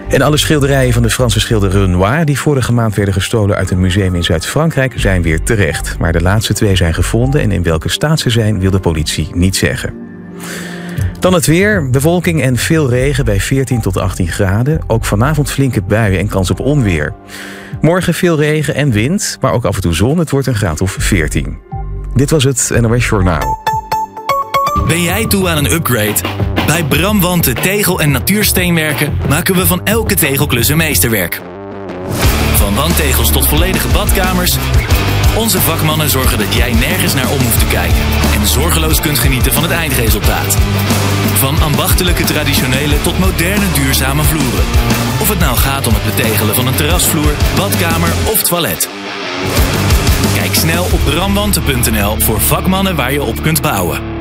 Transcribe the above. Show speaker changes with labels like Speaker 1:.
Speaker 1: En alle schilderijen van de Franse schilder Renoir... die vorige maand werden gestolen uit een museum in Zuid-Frankrijk... zijn weer terecht. Maar de laatste 2 zijn gevonden... en in welke staat ze zijn, wil de politie niet zeggen. Dan het weer. Bewolking en veel regen bij 14 tot 18 graden. Ook vanavond flinke buien en kans op onweer. Morgen veel regen en wind, maar ook af en toe zon. Het wordt een graad of 14. Dit was het NOS Journaal.
Speaker 2: Ben jij toe aan een upgrade? Bij Bramwante Tegel- en Natuursteenwerken maken we van elke tegelklus een meesterwerk. Van wandtegels tot volledige badkamers. Onze vakmannen zorgen dat jij nergens naar om hoeft te kijken en zorgeloos kunt genieten van het eindresultaat. Van ambachtelijke traditionele tot moderne duurzame vloeren. Of het nou gaat om het betegelen van een terrasvloer, badkamer of toilet. Kijk snel op bramwante.nl voor vakmannen waar je op kunt bouwen.